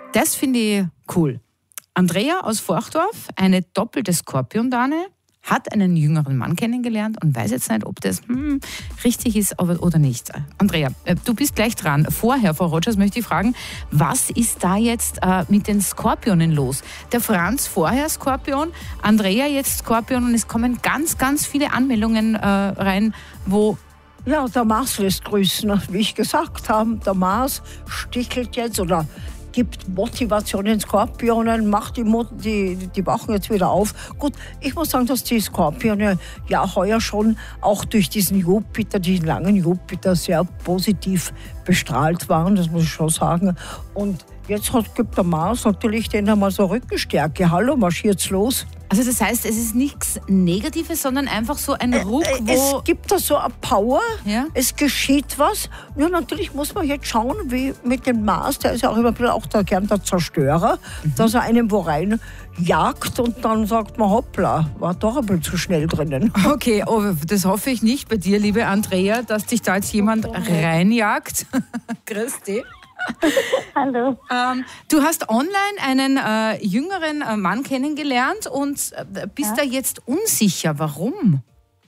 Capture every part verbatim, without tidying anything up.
Das finde ich cool. Andrea aus Forchdorf, eine doppelte Skorpiondane, hat einen jüngeren Mann kennengelernt und weiß jetzt nicht, ob das hm, richtig ist oder nicht. Andrea, du bist gleich dran. Vorher, Frau Rogers, möchte ich fragen, was ist da jetzt äh, mit den Skorpionen los? Der Franz vorher Skorpion, Andrea jetzt Skorpion und es kommen ganz, ganz viele Anmeldungen äh, rein, wo... Ja, der Mars lässt grüßen, wie ich gesagt habe. Der Mars stichelt jetzt oder gibt Motivation den Skorpionen, macht die, die, die wachen jetzt wieder auf. Gut, ich muss sagen, dass die Skorpione ja heuer schon auch durch diesen Jupiter, diesen langen Jupiter, sehr positiv bestrahlt waren, das muss ich schon sagen. Und jetzt hat, gibt der Mars natürlich denen einmal so Rückenstärke. Hallo, marschiert's los. Also das heißt, es ist nichts Negatives, sondern einfach so ein Ruck, wo... Es gibt da so eine Power, ja? Es geschieht was. Nur natürlich muss man jetzt schauen, wie mit dem Mars, der ist ja auch immer wieder auch der, gern der Zerstörer, mhm. dass er einen wo rein jagt und dann sagt man, hoppla, war doch ein bisschen zu schnell drinnen. Okay, oh, das hoffe ich nicht bei dir, liebe Andrea, dass dich da jetzt jemand reinjagt. Christi. Hallo. Ähm, du hast online einen äh, jüngeren äh, Mann kennengelernt und äh, bist ja. da jetzt unsicher. Warum?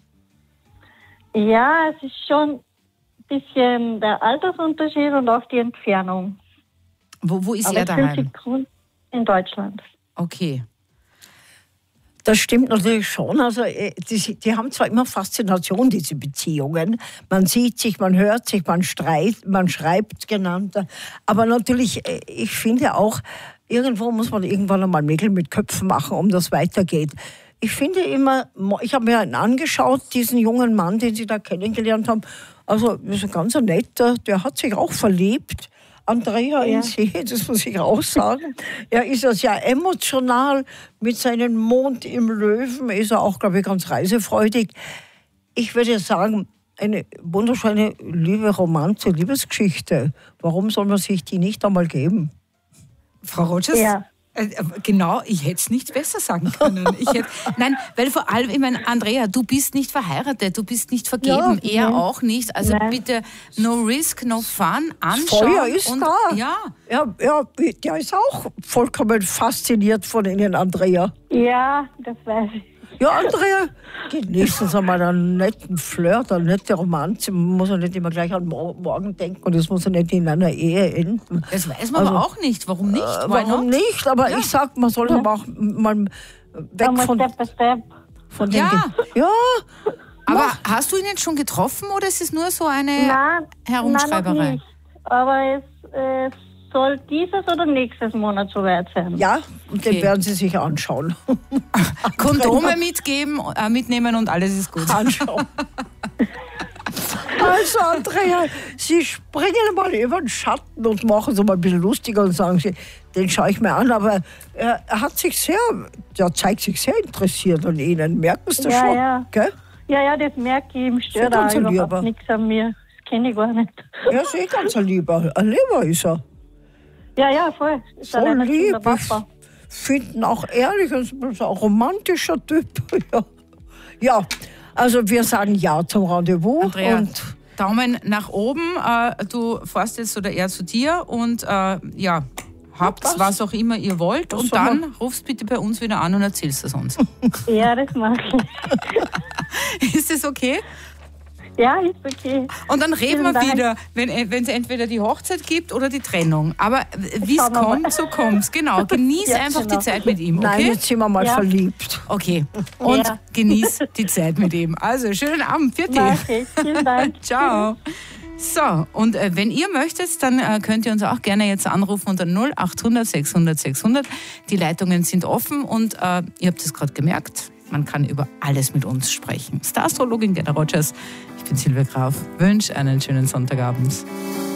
Ja, es ist schon ein bisschen der Altersunterschied und auch die Entfernung. Wo, wo ist Aber er daheim? In Deutschland. Okay. Das stimmt natürlich schon. Also die, die haben zwar immer Faszination, diese Beziehungen. Man sieht sich, man hört sich, man streitet, man schreibt genannt. Aber natürlich, ich finde auch, irgendwo muss man irgendwann einmal Nägel mit Köpfen machen, um das weitergeht. Ich finde immer, ich habe mir einen angeschaut, diesen jungen Mann, den Sie da kennengelernt haben. Also ist ein ganz netter, der hat sich auch verliebt. Andrea in See, das muss ich auch sagen. Er ist ja sehr emotional. Mit seinem Mond im Löwen ist er auch, glaube ich, ganz reisefreudig. Ich würde sagen, eine wunderschöne Liebe, Romanze, Liebesgeschichte. Warum soll man sich die nicht einmal geben? Frau Rogers? Ja. Genau, ich hätte es nicht besser sagen können. Ich hätte, nein, weil vor allem, ich meine, Andrea, du bist nicht verheiratet, du bist nicht vergeben, ja, er nein. auch nicht. Also nein. bitte, no risk, no fun, anschauen. Feuer ist und, da. Ja. Ja, ja, der ist auch vollkommen fasziniert von Ihnen, Andrea. Ja, das weiß ich. Ja, Andrea, genießen Sie mal einen netten Flirt, eine nette Romanze. Man muss ja nicht immer gleich an morgen denken und das muss ja nicht in einer Ehe enden. Das weiß man also, aber auch nicht. Warum nicht? Äh, warum nicht? Aber ja. ich sag, man soll ja. aber auch mal weg aber von... Step by Step. Von den ja. ja. Aber mach. Hast du ihn jetzt schon getroffen oder ist es nur so eine nein, Herumschreiberei? Nein, noch nicht. Aber es, es soll dieses oder nächstes Monat soweit sein. Ja, und okay. den werden Sie sich anschauen. Kondome mitgeben, äh, mitnehmen und alles ist gut. Anschauen. Also Andrea, Sie springen mal über den Schatten und machen es mal ein bisschen lustiger und sagen Sie, den schaue ich mir an, aber er, er hat sich sehr, der zeigt sich sehr interessiert an Ihnen. Merken Sie das ja, schon? Ja. Gell? ja, ja, das merke ich, ihm stört auch überhaupt nichts an mir. Das kenne ich gar nicht. Er ist eh ganz ein Lieber, ein Lieber ist er. Ja, ja, voll. So lieb, ich finde ihn auch ehrlich, ein romantischer Typ. Ja. ja, also wir sagen Ja zum Rendezvous. Andrea, und Daumen nach oben, äh, du fährst jetzt oder er zu dir und äh, ja, habt was? was auch immer ihr wollt das und dann wir. rufst bitte bei uns wieder an und erzählst es uns. Ja, das mache ich. Ist das okay? Ja, ist okay. Und dann reden Vielen wir Dank. wieder, wenn es entweder die Hochzeit gibt oder die Trennung. Aber wie es kommt, so kommt's. Genau, genieß ja, einfach genau. die Zeit mit ihm, okay? Nein, jetzt sind wir mal ja. verliebt. Okay, und ja. genieß die Zeit mit ihm. Also, schönen Abend, für dich. Vielen Dank. Ciao. So, und äh, wenn ihr möchtet, dann äh, könnt ihr uns auch gerne jetzt anrufen unter null achthundert sechshundert sechshundert. Die Leitungen sind offen und äh, ihr habt es gerade gemerkt, man kann über alles mit uns sprechen. Star-Astrologin Gerda Rogers, ich bin Silvia Graf, wünsche einen schönen Sonntagabend.